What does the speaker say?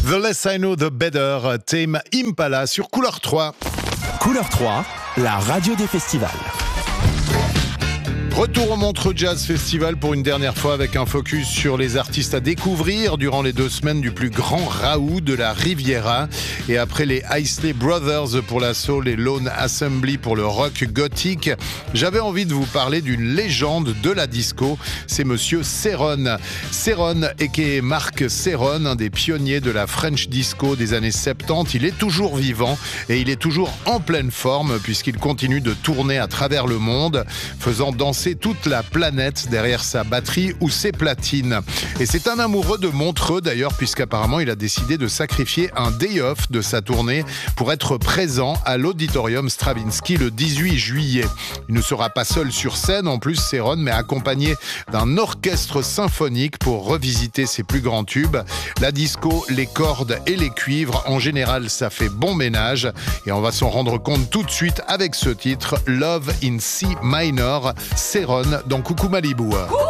The Less I Know, The Better, Tame Impala sur Couleur 3. Couleur 3, la radio des festivals. Retour au Montreux Jazz Festival pour une dernière fois avec un focus sur les artistes à découvrir durant les 2 semaines du plus grand raout de la Riviera. Et après les Isley Brothers pour la soul et Lone Assembly pour le rock gothique, j'avais envie de vous parler d'une légende de la disco. C'est monsieur Ceron. Ceron, aka Marc Ceron, un des pionniers de la French disco des années 70. Il est toujours vivant et il est toujours en pleine forme puisqu'il continue de tourner à travers le monde, faisant danser toute la planète derrière sa batterie ou ses platines. Et c'est un amoureux de Montreux d'ailleurs, puisqu'apparemment il a décidé de sacrifier un day off de sa tournée pour être présent à l'Auditorium Stravinsky le 18 juillet. Il ne sera pas seul sur scène en plus, Ceron, mais accompagné d'un orchestre symphonique pour revisiter ses plus grands tubes. La disco, les cordes et les cuivres, en général ça fait bon ménage. Et on va s'en rendre compte tout de suite avec ce titre, Love in C minor, Ceron dans Coucou Malibu.